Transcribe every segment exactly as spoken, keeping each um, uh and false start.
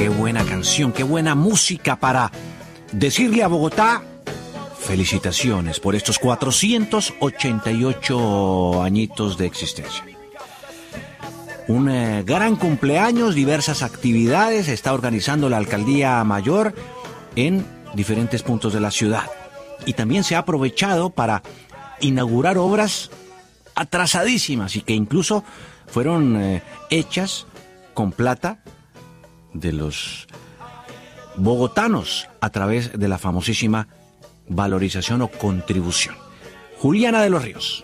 qué buena canción, qué buena música para decirle a Bogotá felicitaciones por estos cuatrocientos ochenta y ocho añitos de existencia. Un eh, gran cumpleaños, diversas actividades está organizando la Alcaldía Mayor en diferentes puntos de la ciudad. Y también se ha aprovechado para inaugurar obras atrasadísimas y que incluso fueron eh, hechas con plata de los bogotanos a través de la famosísima valorización o contribución. Juliana de los Ríos.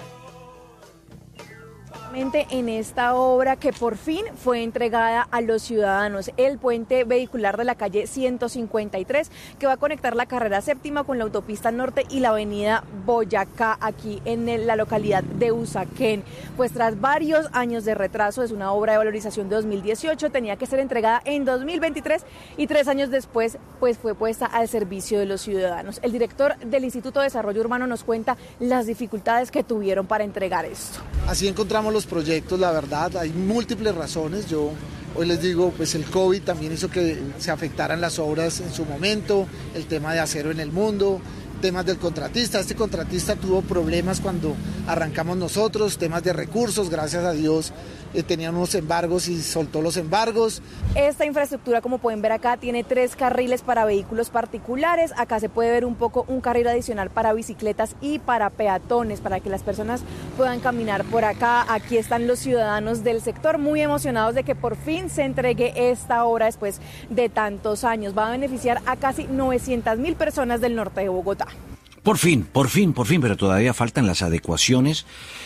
En esta obra que por fin fue entregada a los ciudadanos, el puente vehicular de la calle ciento cincuenta y tres, que va a conectar la carrera séptima con la autopista norte y la avenida Boyacá, aquí en la localidad de Usaquén. Pues tras varios años de retraso, es una obra de valorización de dos mil dieciocho, tenía que ser entregada en dos mil veintitrés y tres años después pues fue puesta al servicio de los ciudadanos. El director del Instituto de Desarrollo Urbano nos cuenta las dificultades que tuvieron para entregar esto. Así encontramos los proyectos, la verdad, hay múltiples razones. Yo hoy les digo, pues el COVID también hizo que se afectaran las obras en su momento, el tema de acero en el mundo, temas del contratista. Este contratista tuvo problemas cuando arrancamos nosotros, temas de recursos, gracias a Dios eh, tenían unos embargos y soltó los embargos. Esta infraestructura, como pueden ver acá, tiene tres carriles para vehículos particulares. Acá se puede ver un poco un carril adicional para bicicletas y para peatones, para que las personas puedan caminar por acá. Aquí están los ciudadanos del sector muy emocionados de que por fin se entregue esta obra después de tantos años. Va a beneficiar a casi novecientas mil personas del norte de Bogotá. Por fin, por fin, por fin, pero todavía faltan las adecuaciones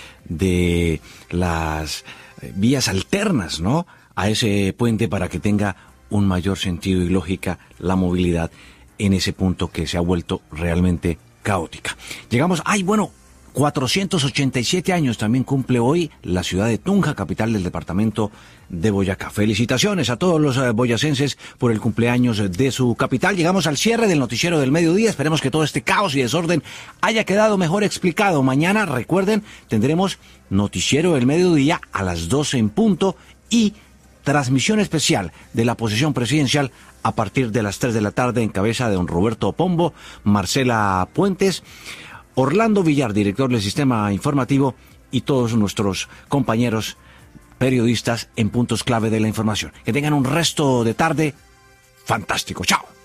de las vías alternas, ¿no?, a ese puente para que tenga un mayor sentido y lógica la movilidad en ese punto que se ha vuelto realmente caótica. Llegamos, ay, bueno, cuatrocientos ochenta y siete años también cumple hoy la ciudad de Tunja, capital del departamento de Boyacá. Felicitaciones a todos los uh, boyacenses por el cumpleaños de su capital. Llegamos al cierre del noticiero del mediodía. Esperemos que todo este caos y desorden haya quedado mejor explicado. Mañana, recuerden, tendremos noticiero del mediodía a las doce en punto y transmisión especial de la posesión presidencial a partir de las tres de la tarde en cabeza de don Roberto Pombo, Marcela Puentes, Orlando Villar, director del Sistema Informativo, y todos nuestros compañeros periodistas en puntos clave de la información. Que tengan un resto de tarde fantástico. ¡Chao!